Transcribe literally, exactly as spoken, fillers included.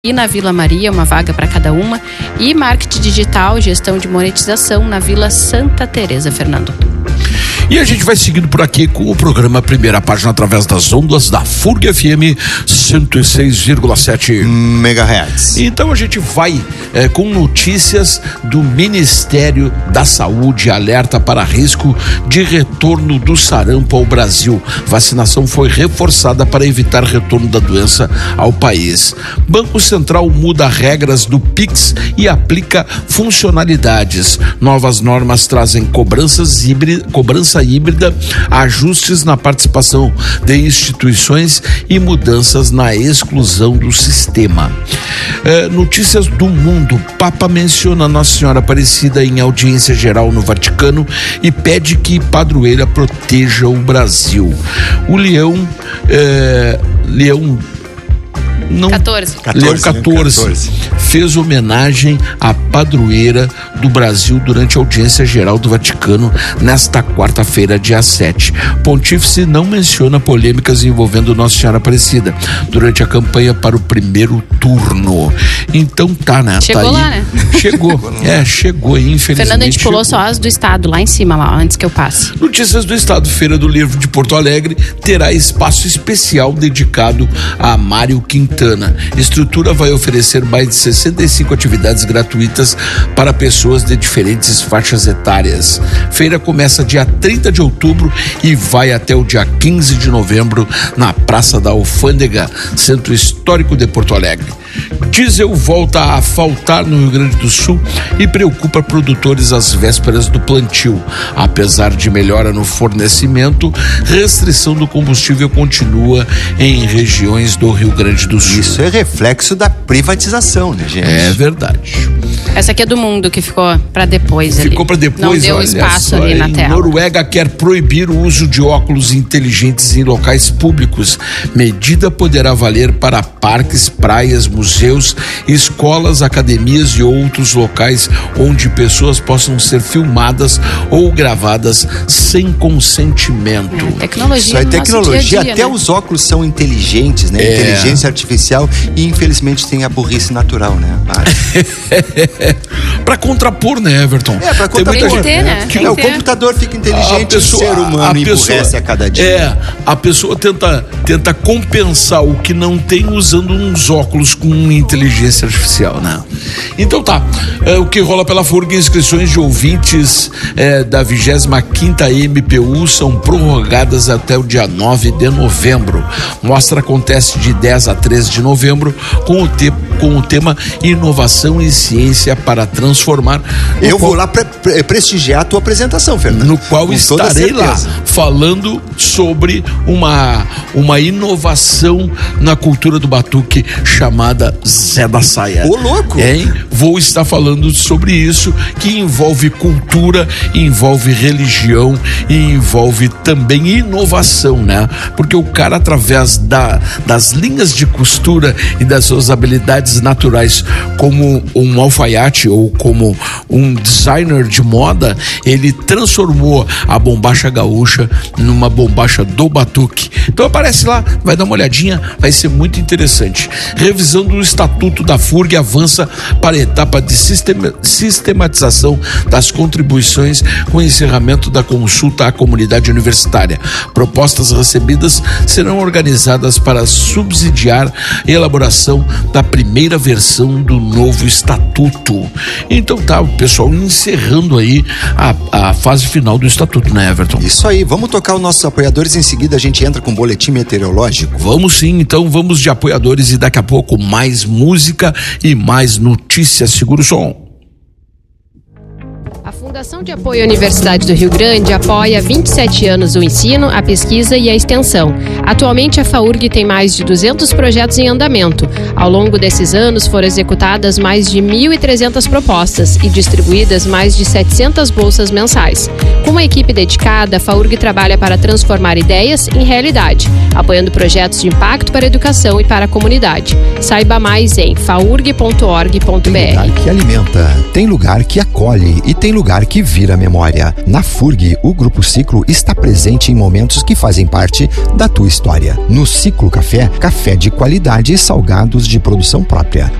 e na Vila Maria, uma vaga para cada uma, e marketing digital, gestão de monetização na Vila Santa Teresa, Fernando. E a gente vai seguindo por aqui com o programa Primeira Página através das ondas da F U R G F M cento e seis vírgula sete megahertz. Então a gente vai é, com notícias do Ministério da Saúde, alerta para risco de retorno do sarampo ao Brasil. Vacinação foi reforçada para evitar retorno da doença ao país. Banco Central muda regras do Pix e aplica funcionalidades. Novas normas trazem cobranças híbridas, cobrança híbrida, ajustes na participação de instituições e mudanças na exclusão do sistema. É, notícias do mundo. Papa menciona Nossa Senhora Aparecida em audiência geral no Vaticano e pede que padroeira proteja o Brasil. O Leão é, Leão Não, quatorze. Leão quatorze fez homenagem à padroeira do Brasil durante a audiência geral do Vaticano nesta quarta-feira, dia sete. Pontífice não menciona polêmicas envolvendo Nossa Senhora Aparecida durante a campanha para o primeiro turno. Então tá, né? Chegou tá lá, aí. né? Chegou. É, chegou, infelizmente. Fernando, a gente pulou chegou. só as do estado, lá em cima, lá, antes que eu passe. Notícias do Estado. Feira do Livro de Porto Alegre terá espaço especial dedicado a Mário Quintana. Estrutura vai oferecer mais de sessenta e cinco atividades gratuitas para pessoas de diferentes faixas etárias. Feira começa dia trinta de outubro e vai até o dia quinze de novembro na Praça da Alfândega, Centro Histórico de Porto Alegre. Diesel volta a faltar no Rio Grande do Sul e preocupa produtores às vésperas do plantio. Apesar de melhora no fornecimento, restrição do combustível continua em regiões do Rio Grande do Sul. Isso é reflexo da privatização, né, gente? É verdade. Essa aqui é do mundo, que ficou para depois ali. Ficou para depois, não deu olha espaço só, ali na em tela. Noruega quer proibir o uso de óculos inteligentes em locais públicos. Medida poderá valer para parques, praias, museus, escolas, academias e outros locais onde pessoas possam ser filmadas ou gravadas sem consentimento. É, tecnologia. Isso é tecnologia, dia a dia, até né? Os óculos são inteligentes, né? É. Inteligência artificial, e infelizmente tem a burrice natural, né? Para contrapor, né, Everton? É, pra Tem contrapor. muita Tem que gente ter, né? Que Tem é, o que ter. computador fica inteligente, A pessoa- o ser humano a emburrece pessoa- a cada dia. É, a pessoa tenta, tenta compensar o que não tem usando uns óculos com inteligência artificial, né? Então tá, é, o que rola pela F U R G, inscrições de ouvintes é, da vigésima quinta M P U são prorrogadas até o dia nove de novembro. Mostra acontece de dez a treze de novembro com o, te, com o tema Inovação e Ciência para Transformar. Eu qual, vou lá pre- pre- prestigiar a tua apresentação, Fernando. no qual Com toda estarei lá certeza. falando sobre uma, uma inovação na cultura do batuque chamada Zé da Saia. Ô, louco! Hein? Vou estar falando sobre isso, que envolve cultura, envolve religião e envolve também inovação, né? Porque o cara, através da, das linhas de costura e das suas habilidades naturais como um alfaiate ou como um designer de moda, ele transformou a bombacha gaúcha numa bombacha do batuque. Então aparece lá, vai dar uma olhadinha, vai ser muito interessante. Revisão do Estatuto da F U R G avança para a etapa de sistema, sistematização das contribuições com o encerramento da consulta à comunidade universitária. Propostas recebidas serão organizadas para subsidiar a elaboração da primeira versão do novo estatuto. Então tá, o pessoal encerrando aí a, a fase final do estatuto, né, Everton? Isso aí, vamos tocar os nossos apoiadores, em seguida a gente entra com o boletim meteorológico. Vamos sim, então vamos de apoiadores e daqui a pouco mais música e mais notícias. Segura o som. A Fundação de Apoio à Universidade do Rio Grande apoia há vinte e sete anos o ensino, a pesquisa e a extensão. Atualmente, a F A U R G tem mais de duzentos projetos em andamento. Ao longo desses anos, foram executadas mais de mil e trezentas propostas e distribuídas mais de setecentas bolsas mensais. Com uma equipe dedicada, a F A U R G trabalha para transformar ideias em realidade, apoiando projetos de impacto para a educação e para a comunidade. Saiba mais em faurg ponto org ponto br. Tem lugar que alimenta, tem lugar que acolhe e tem lugar olhar que vira memória. Na F U R G, o Grupo Ciclo está presente em momentos que fazem parte da tua história. No Ciclo Café, café de qualidade e salgados de produção própria.